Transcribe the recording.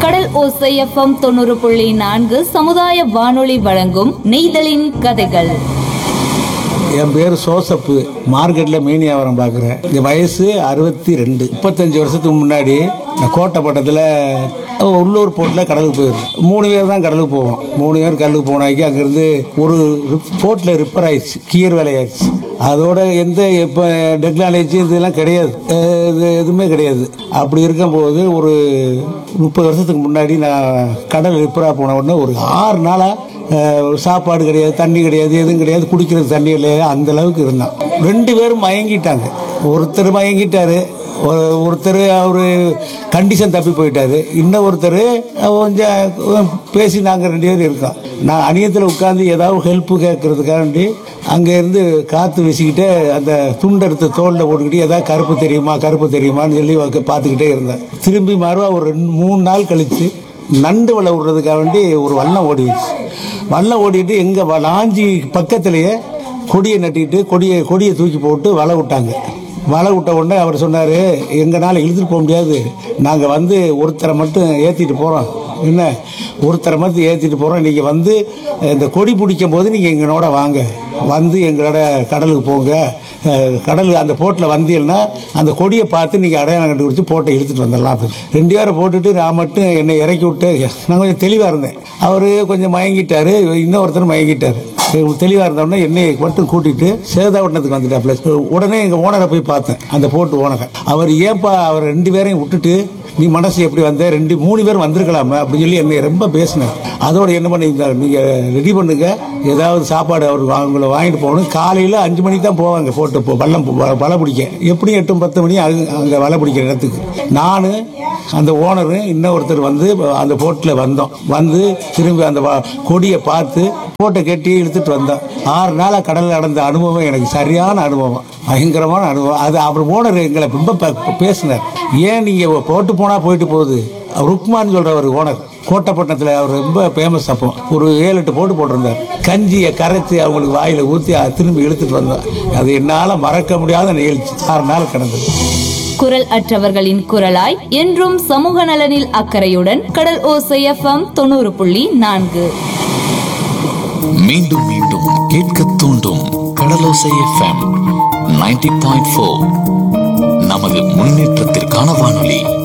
கடல் ஓசை FM 90.4 சமுதாய வானொலி வழங்கும் நெய்தலின் கதைகள். என் பேர் சோசப்பு. மார்க்கெட்டில் மீன் வியாபாரம் பார்க்குறேன். இந்த வயசு 62. 35 வருஷத்துக்கு முன்னாடி நான் கோட்டைப்பட்டத்தில் உள்ளூர் போட்டில் கடலுக்கு போயிடும். 3 பேர் தான் கடலுக்கு போவோம். 3 பேர் கடலுக்கு போனாக்கி அங்கேருந்து ஒரு போட்டில் ரிப்பேர் ஆயிடுச்சு, கியர் வேலையாயிடுச்சு. அதோட எந்த இப்போ டெக்னாலஜி இதெல்லாம் கிடையாது, எதுவுமே கிடையாது. அப்படி இருக்கும்போது ஒரு 30 வருஷத்துக்கு முன்னாடி நான் கடல் ரிப்பேராக போன உடனே ஒரு 6 நாளாக சாப்பாடு கிடையாது, தண்ணி கிடையாது, எதுவும் கிடையாது, குடிக்கிறது தண்ணி இல்லையா, அந்த அளவுக்கு இருந்தான். 2 பேரும் மயங்கிட்டாங்க. ஒருத்தர் மயங்கிட்டாரு, ஒருத்தர் அவர் கண்டிஷன் தப்பி போயிட்டாரு. இன்னொருத்தர் கொஞ்சம் பேசி நாங்கள் 2 பேர் இருக்கோம். நான் அணியத்தில் உட்காந்து ஏதாவது ஹெல்ப்பு கேட்கறதுக்காண்டி அங்கேருந்து காற்று வீசிக்கிட்டே அந்த துண்டெடுத்து தோளில் போட்டுக்கிட்டு ஏதாவது கருப்பு தெரியுமான்னு சொல்லி பார்த்துக்கிட்டே இருந்தேன். திரும்பி மறுவா ஒரு 3 நாள் கழித்து நண்டு வலை விடுறதுக்காக வேண்டி ஒரு வல்லம் ஓடிடுச்சு. வல்லம் ஓடிட்டு எங்கள் லாஞ்சி பக்கத்துலேயே கொடியை நட்டிட்டு கொடியை தூக்கி போட்டு வலை விட்டாங்க. வலை விட்ட உடனே அவர் சொன்னார், எங்களால் இழுத்துட்டு போக முடியாது, நாங்கள் ஒருத்தரை மட்டும் ஏற்றிட்டு போகிறோம், என்ன ஒருத்தரை மட்டும் ஏற்றிட்டு போகிறோம், நீங்கள் இந்த கொடி பிடிக்கும் போது நீங்கள் எங்களோட வாங்க, எங்களோட கடலுக்கு போங்க, கடல் அந்த போட்டில் வந்தீங்கன்னா அந்த கொடியை பார்த்து நீங்கள் அடையாளம் கண்டுபிடிச்சி போட்டை இழுத்துட்டு வந்துடலாம். 2 பேரை போட்டுட்டு நான் மட்டும் என்னை இறக்கி விட்டு நான் கொஞ்சம் தெளிவாக இருந்தேன். அவர் கொஞ்சம் மயங்கிட்டார், இன்னொருத்தர் மயங்கிட்டார். தெளிவாக இருந்தோடனே என்னை மட்டும் கூட்டிகிட்டு சேதாவட்டத்துக்கு வந்துட்டாப்ல. உடனே எங்கள் ஓனரை போய் பார்த்தேன், அந்த போட்டு ஓனரை. அவர் ஏன்பா அவர் 2 பேரையும் விட்டுட்டு நீ மனசு எப்படி வந்த, 3 பேர் வந்திருக்கலாமே அப்படின்னு சொல்லி என்னை ரொம்ப பேசினேன். அதோடு என்ன பண்ணியிருந்தார், நீங்கள் ரெடி பண்ணுங்க, ஏதாவது சாப்பாடு அவங்களை வாங்கிட்டு போகணும். காலையில் 5 மணிக்கு தான் போவாங்க போட்டு வலை பிடிக்க. எப்படியும் 8-10 மணி அங்கே வலை பிடிக்கிற இடத்துக்கு நான் அந்த ஓனரு இன்னொருத்தர் அந்த போட்டில் வந்து திரும்பி அந்த கொடியை பார்த்து போட்டை கட்டி இழுத்துட்டு வந்தோம். 6 நாளாக கடலில் நடந்த அனுபவம் எனக்கு சரியான அனுபவம், பயங்கரமான அனுபவம். அது அவர் ஓனர் எங்களை ரொம்ப பேசினார். ஏன் நீங்கள் போட்டு போனால் போயிட்டு போகுது, ருக்மான் சொல்கிற ஒரு ஓனர் கோட்டைப்பட்டினத்தில், அவர் ரொம்ப ஃபேமஸ். அப்போ ஒரு 7-8 போட்டு போட்டிருந்தார். கஞ்சியை கரைச்சி அவங்களுக்கு வாயில் ஊற்றி திரும்பி இழுத்துட்டு வந்தோம். அது என்னால் மறக்க முடியாத நிகழ்ச்சி. 6 நாள் கடந்தது. குரல் அற்றவர்களின் குரலாய் என்றும் சமூக நலனில் அக்கறையுடன் கடல் ஓசை FM 90.4. மீண்டும் மீண்டும் கேட்க தூண்டும் கடலோசை FM 90.4 நமது முன்னேற்றத்திற்கான வானொலி.